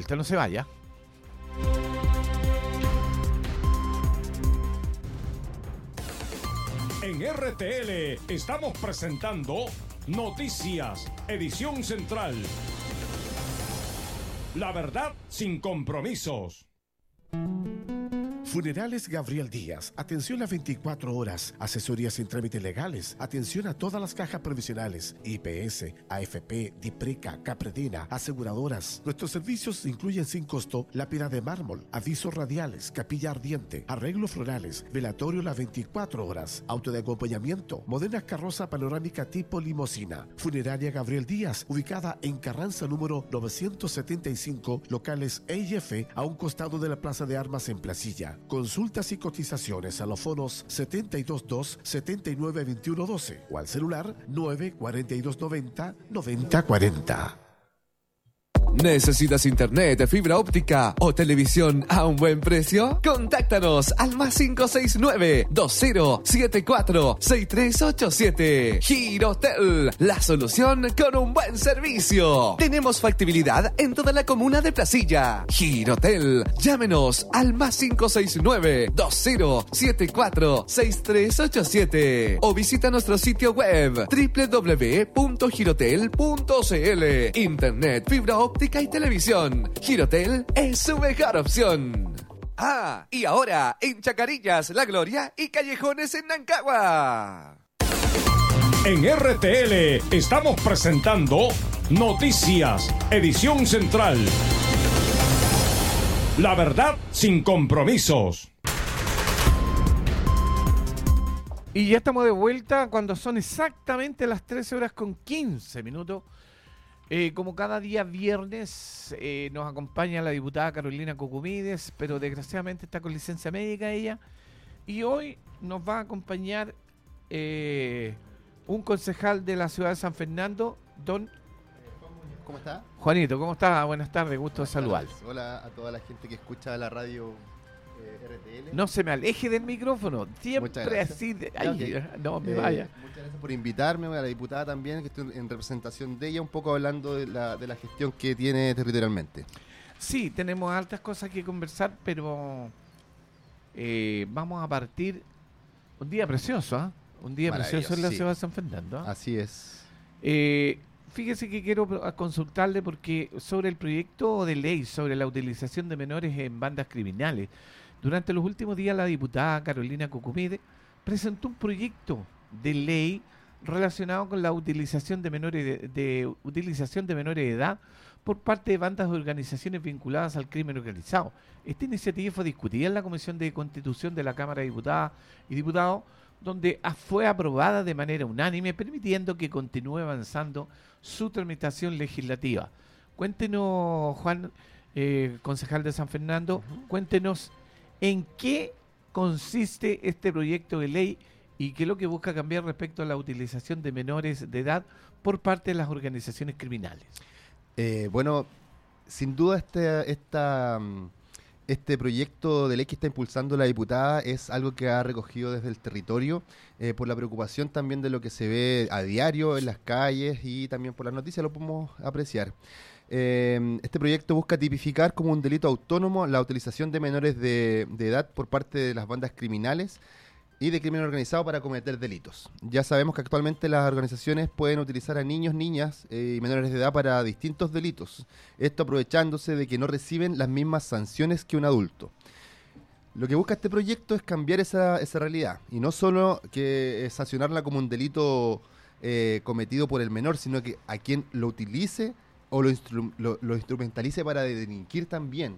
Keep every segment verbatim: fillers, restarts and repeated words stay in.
vuelta, no se vaya. En R T L estamos presentando Noticias, edición central. La verdad sin compromisos. Funerales Gabriel Díaz, atención a veinticuatro horas, asesorías en trámites legales, atención a todas las cajas provisionales, I P S, A F P, DIPRECA, Capredena, aseguradoras. Nuestros servicios incluyen sin costo lápida de mármol, avisos radiales, capilla ardiente, arreglos florales, velatorio las veinticuatro horas, auto de acompañamiento, moderna carroza panorámica tipo limosina. Funeraria Gabriel Díaz, ubicada en Carranza número novecientos setenta y cinco, locales E y F, a un costado de la Plaza de Armas en Placilla. Consultas y cotizaciones a los fonos setenta y dos dos, setenta y nueve, veintiuno doce o al celular nueve cuarenta y dos noventa, noventa cuarenta. ¿Necesitas internet, fibra óptica o televisión a un buen precio? Contáctanos al más cinco seis nueve, dos cero siete cuatro, seis tres ocho siete. Girotel, la solución con un buen servicio. Tenemos factibilidad en toda la comuna de Placilla. Girotel, llámenos al más cinco seis nueve, dos cero siete cuatro, seis tres ocho siete o visita nuestro sitio web doble u doble u doble u punto girotel punto c l. Internet, fibra óptica y televisión. Girotel es su mejor opción. Ah, y ahora en Chacarillas, La Gloria y Callejones en Nancagua. En R T L estamos presentando Noticias, edición central. La verdad sin compromisos. Y ya estamos de vuelta cuando son exactamente las trece horas con quince minutos. Eh, como cada día viernes eh, nos acompaña la diputada Carolina Cucumides, pero desgraciadamente está con licencia médica ella. Y hoy nos va a acompañar eh, un concejal de la ciudad de San Fernando, don... ¿Cómo está? Juanito, ¿cómo está? Buenas tardes, gusto de saludar. Hola a toda la gente que escucha la radio eh, R T L. No se me aleje del micrófono, siempre así. De... Ay, okay. No me eh, vaya. Muchas gracias por invitarme, a la diputada también, que estoy en representación de ella, un poco hablando de la, de la gestión que tiene territorialmente. Sí, tenemos altas cosas que conversar, pero eh, vamos a partir. Un día precioso, ¿eh? Un día precioso en la sí. ciudad de San Fernando. ¿eh? Así es. Eh, fíjese que quiero consultarle porque sobre el proyecto de ley sobre la utilización de menores en bandas criminales. Durante los últimos días la diputada Carolina Cucumide presentó un proyecto de ley relacionado con la utilización de menores de, de utilización de menores de edad por parte de bandas de organizaciones vinculadas al crimen organizado. Esta iniciativa fue discutida en la Comisión de Constitución de la Cámara de Diputadas y Diputados, donde fue aprobada de manera unánime, permitiendo que continúe avanzando su tramitación legislativa. Cuéntenos, Juan, eh, concejal de San Fernando, uh-huh. cuéntenos en qué consiste este proyecto de ley y qué es lo que busca cambiar respecto a la utilización de menores de edad por parte de las organizaciones criminales. Eh, bueno, sin duda este, esta, este proyecto de ley que está impulsando la diputada es algo que ha recogido desde el territorio eh, por la preocupación también de lo que se ve a diario en las calles y también por las noticias lo podemos apreciar. Eh, este proyecto busca tipificar como un delito autónomo la utilización de menores de, de edad por parte de las bandas criminales y de crimen organizado para cometer delitos. Ya sabemos que actualmente las organizaciones pueden utilizar a niños, niñas eh, y menores de edad para distintos delitos, esto aprovechándose de que no reciben las mismas sanciones que un adulto. Lo que busca este proyecto es cambiar esa, esa realidad, y no solo que eh, sancionarla como un delito eh, cometido por el menor, sino que a quien lo utilice o lo, instru lo, lo instrumentalice para delinquir también.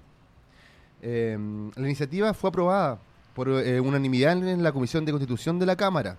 Eh, la iniciativa fue aprobada por eh, unanimidad en la Comisión de Constitución de la Cámara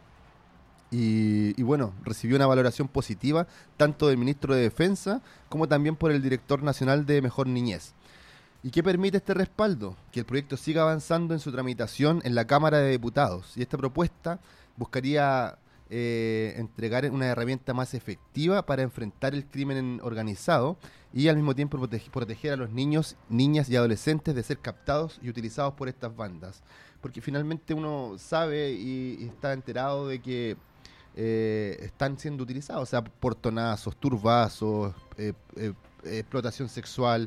y, y bueno, recibió una valoración positiva tanto del Ministro de Defensa como también por el Director Nacional de Mejor Niñez. ¿Y qué permite este respaldo? Que el proyecto siga avanzando en su tramitación en la Cámara de Diputados, y esta propuesta buscaría eh, entregar una herramienta más efectiva para enfrentar el crimen organizado y al mismo tiempo protege, proteger a los niños, niñas y adolescentes de ser captados y utilizados por estas bandas. Porque finalmente uno sabe y, y está enterado de que eh, están siendo utilizados, o sea, portonazos, turbazos, eh, eh, explotación sexual,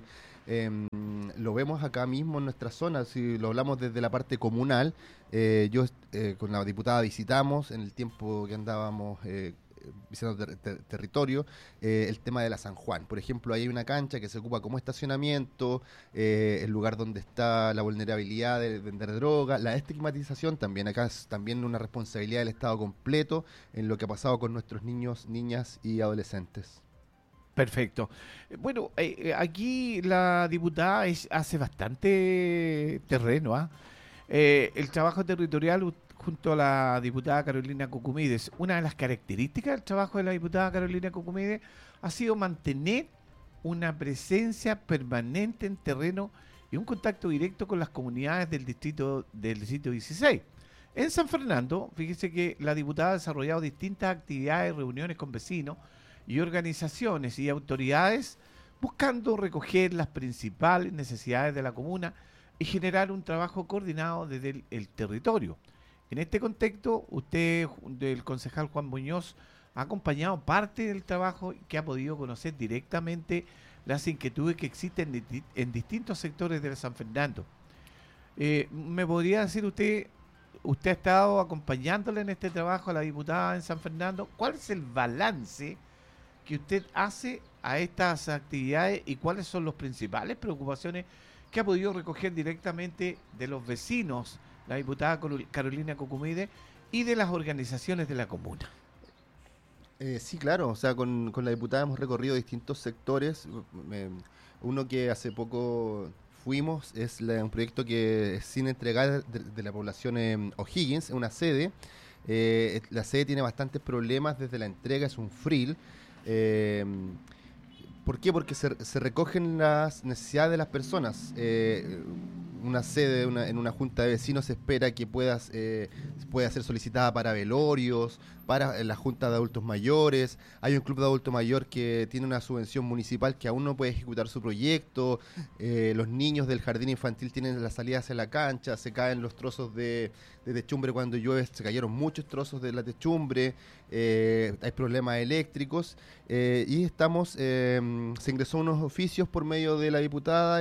Eh, lo vemos acá mismo en nuestra zona, si lo hablamos desde la parte comunal, eh, yo eh, con la diputada visitamos en el tiempo que andábamos eh, visitando ter ter territorio, eh, el tema de la San Juan. Por ejemplo, ahí hay una cancha que se ocupa como estacionamiento, eh, el lugar donde está la vulnerabilidad de vender droga, la estigmatización también. Acá es también una responsabilidad del Estado completo en lo que ha pasado con nuestros niños, niñas y adolescentes. Perfecto. Bueno, eh, aquí la diputada es, hace bastante terreno, ¿ah? Eh, el trabajo territorial junto a la diputada Carolina Cucumides. Una de las características del trabajo de la diputada Carolina Cucumides ha sido mantener una presencia permanente en terreno y un contacto directo con las comunidades del distrito del distrito dieciséis. En San Fernando, fíjese que la diputada ha desarrollado distintas actividades, reuniones con vecinos y organizaciones y autoridades buscando recoger las principales necesidades de la comuna y generar un trabajo coordinado desde el, el territorio. En este contexto, usted, del concejal Juan Muñoz, ha acompañado parte del trabajo que ha podido conocer directamente las inquietudes que existen en, en distintos sectores de San Fernando. Eh, ¿Me podría decir usted, usted ha estado acompañándole en este trabajo a la diputada en San Fernando? ¿Cuál es el balance que usted hace a estas actividades y cuáles son las principales preocupaciones que ha podido recoger directamente de los vecinos, la diputada Carolina Cucumides, y de las organizaciones de la comuna? Eh, sí, claro, o sea, con, con la diputada hemos recorrido distintos sectores. Eh, uno que hace poco fuimos es la, un proyecto que es sin entregar de, de la población eh, O'Higgins, una sede. Eh, la sede tiene bastantes problemas desde la entrega, es un frill. Eh, ¿Por qué? Porque se, se recogen las necesidades de las personas. Eh, una sede una, en una junta de vecinos se espera que puedas, eh, pueda ser solicitada para velorios, para la junta de adultos mayores. Hay un club de adulto mayor que tiene una subvención municipal que aún no puede ejecutar su proyecto. Eh, los niños del jardín infantil tienen la salida hacia la cancha, se caen los trozos de, de techumbre cuando llueve, se cayeron muchos trozos de la techumbre, eh, hay problemas eléctricos, eh, y estamos, eh, se ingresó unos oficios por medio de la diputada